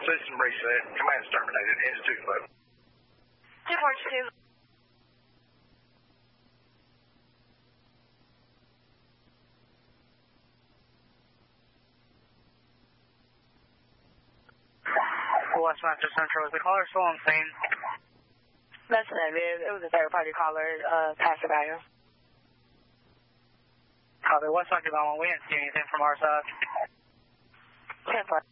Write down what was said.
System reset. Command's terminated. Institute flow. 242. Westmaster Central, is the caller still on scene? That's negative. It was a third-party caller, passerby. Copy. Westmaster Belmont, we didn't see anything from our side. 10-4.